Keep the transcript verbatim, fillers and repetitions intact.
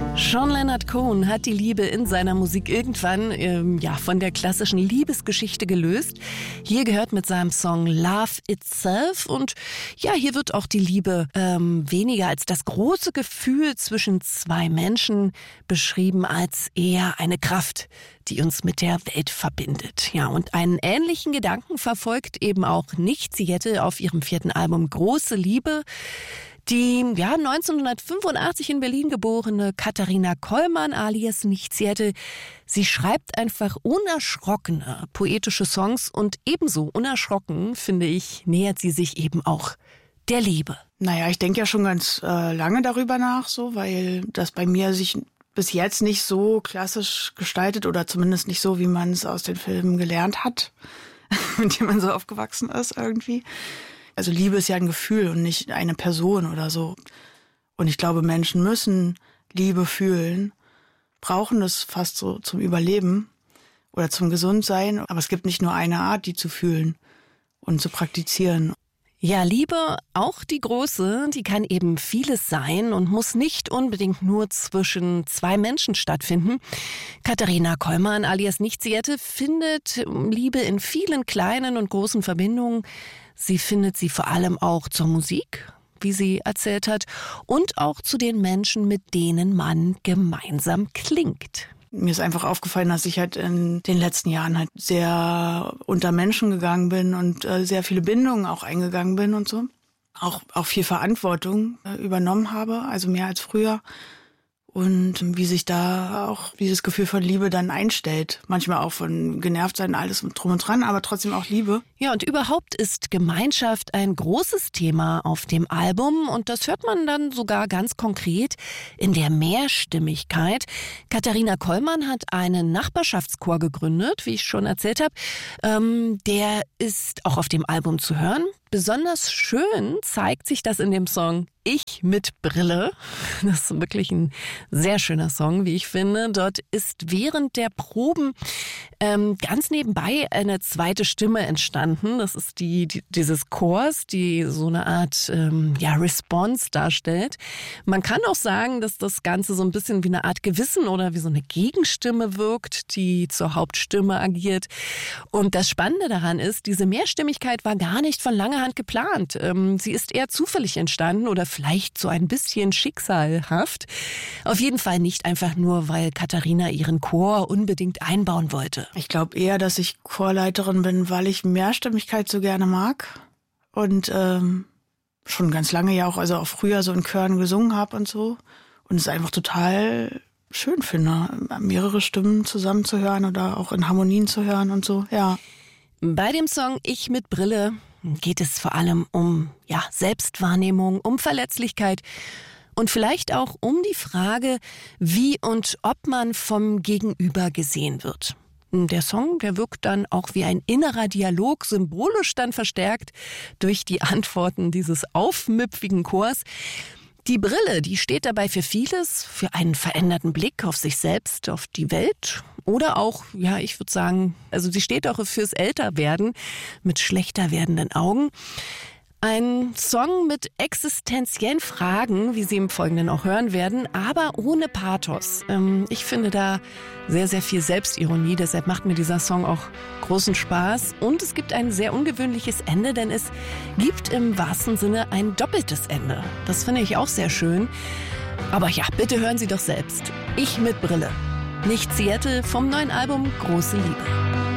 John Leonard Cohen hat die Liebe in seiner Musik irgendwann ähm, ja, von der klassischen Liebesgeschichte gelöst. Hier gehört mit seinem Song Love Itself und ja, hier wird auch die Liebe ähm, weniger als das große Gefühl zwischen zwei Menschen beschrieben, als eher eine Kraft, die uns mit der Welt verbindet. Ja, und einen ähnlichen Gedanken verfolgt eben auch Nichtziette auf ihrem vierten Album Große Liebe. Die ja, neunzehnhundertfünfundachtzig in Berlin geborene Katharina Kollmann alias Nichtziette, sie schreibt einfach unerschrockene poetische Songs und ebenso unerschrocken, finde ich, nähert sie sich eben auch der Liebe. Naja, ich denke ja schon ganz äh, lange darüber nach, so, weil das bei mir sich bis jetzt nicht so klassisch gestaltet oder zumindest nicht so, wie man es aus den Filmen gelernt hat, mit dem man so aufgewachsen ist irgendwie. Also Liebe ist ja ein Gefühl und nicht eine Person oder so. Und ich glaube, Menschen müssen Liebe fühlen, brauchen es fast so zum Überleben oder zum Gesundsein. Aber es gibt nicht nur eine Art, die zu fühlen und zu praktizieren. Ja, Liebe, auch die große, die kann eben vieles sein und muss nicht unbedingt nur zwischen zwei Menschen stattfinden. Katharina Kollmann alias Nichtziette findet Liebe in vielen kleinen und großen Verbindungen. Sie findet sie vor allem auch zur Musik, wie sie erzählt hat, und auch zu den Menschen, mit denen man gemeinsam klingt. Mir ist einfach aufgefallen, dass ich halt in den letzten Jahren halt sehr unter Menschen gegangen bin und äh, sehr viele Bindungen auch eingegangen bin und so. Auch, auch viel Verantwortung äh, übernommen habe, also mehr als früher. Und wie sich da auch dieses Gefühl von Liebe dann einstellt. Manchmal auch von genervt sein, alles drum und dran, aber trotzdem auch Liebe. Ja, und überhaupt ist Gemeinschaft ein großes Thema auf dem Album. Und das hört man dann sogar ganz konkret in der Mehrstimmigkeit. Katharina Kollmann hat einen Nachbarschaftschor gegründet, wie ich schon erzählt habe. Ähm, der ist auch auf dem Album zu hören. Besonders schön zeigt sich das in dem Song Ich mit Brille. Das ist wirklich ein sehr schöner Song, wie ich finde. Dort ist während der Proben ähm, ganz nebenbei eine zweite Stimme entstanden. Das ist die, die dieses Chors, die so eine Art ähm, ja, Response darstellt. Man kann auch sagen, dass das Ganze so ein bisschen wie eine Art Gewissen oder wie so eine Gegenstimme wirkt, die zur Hauptstimme agiert. Und das Spannende daran ist, diese Mehrstimmigkeit war gar nicht von langer Hand geplant. Ähm, sie ist eher zufällig entstanden oder vielleicht so ein bisschen schicksalhaft. Auf jeden Fall nicht einfach nur, weil Katharina ihren Chor unbedingt einbauen wollte. Ich glaube eher, dass ich Chorleiterin bin, weil ich Mehrstimmigkeit so gerne mag und ähm, schon ganz lange ja auch, also auch früher so in Chören gesungen habe und so. Und es einfach total schön finde, mehrere Stimmen zusammenzuhören oder auch in Harmonien zu hören und so, ja. Bei dem Song Ich mit Brille geht es vor allem um ja, Selbstwahrnehmung, um Verletzlichkeit und vielleicht auch um die Frage, wie und ob man vom Gegenüber gesehen wird. Der Song, der wirkt dann auch wie ein innerer Dialog, symbolisch dann verstärkt durch die Antworten dieses aufmüpfigen Chors. Die Brille, die steht dabei für vieles, für einen veränderten Blick auf sich selbst, auf die Welt oder auch, ja, ich würde sagen, also sie steht auch fürs Älterwerden mit schlechter werdenden Augen. Ein Song mit existenziellen Fragen, wie Sie im Folgenden auch hören werden, aber ohne Pathos. Ich finde da sehr, sehr viel Selbstironie, deshalb macht mir dieser Song auch großen Spaß. Und es gibt ein sehr ungewöhnliches Ende, denn es gibt im wahrsten Sinne ein doppeltes Ende. Das finde ich auch sehr schön. Aber ja, bitte hören Sie doch selbst. Ich mit Brille. Nichtziette vom neuen Album Große Liebe.